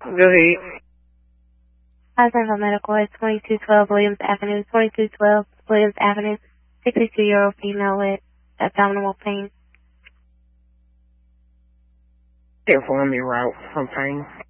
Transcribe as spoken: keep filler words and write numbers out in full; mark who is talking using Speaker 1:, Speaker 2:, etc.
Speaker 1: Go ahead.
Speaker 2: Central Medical is twenty-two twelve Williams Avenue, twenty-two twelve Williams Avenue, sixty-two-year-old female with abdominal pain.
Speaker 1: Here for me, route from pain.